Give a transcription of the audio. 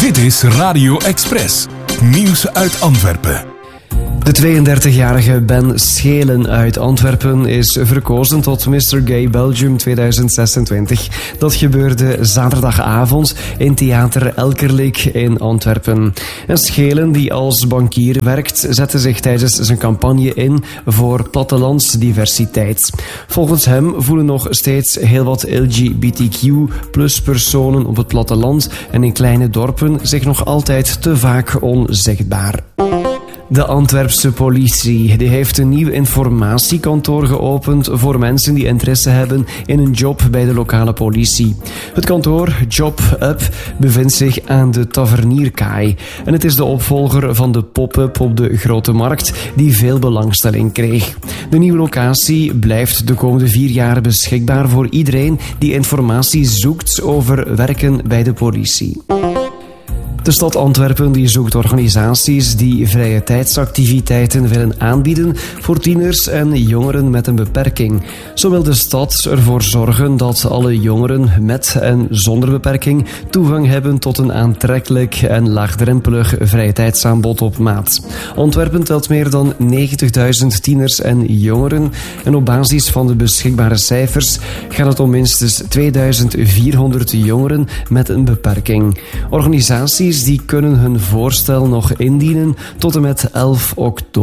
Dit is Radio Express. Nieuws uit Antwerpen. De 32-jarige Ben Schelen uit Antwerpen is verkozen tot Mr. Gay Belgium 2026. Dat gebeurde zaterdagavond in Theater Elkerlijk in Antwerpen. En Schelen, die als bankier werkt, zette zich tijdens zijn campagne in voor plattelandsdiversiteit. Volgens hem voelen nog steeds heel wat LGBTQ+-personen op het platteland en in kleine dorpen zich nog altijd te vaak onzichtbaar. De Antwerpse politie die heeft een nieuw informatiekantoor geopend voor mensen die interesse hebben in een job bij de lokale politie. Het kantoor Job Up bevindt zich aan de Tavernierkaai en het is de opvolger van de pop-up op de Grote Markt die veel belangstelling kreeg. De nieuwe locatie blijft de komende 4 jaar beschikbaar voor iedereen die informatie zoekt over werken bij de politie. De stad Antwerpen die zoekt organisaties die vrije tijdsactiviteiten willen aanbieden voor tieners en jongeren met een beperking. Zo wil de stad ervoor zorgen dat alle jongeren met en zonder beperking toegang hebben tot een aantrekkelijk en laagdrempelig vrije tijdsaanbod op maat. Antwerpen telt meer dan 90.000 tieners en jongeren en op basis van de beschikbare cijfers gaat het om minstens 2400 jongeren met een beperking. Organisaties die kunnen hun voorstel nog indienen tot en met 11 oktober.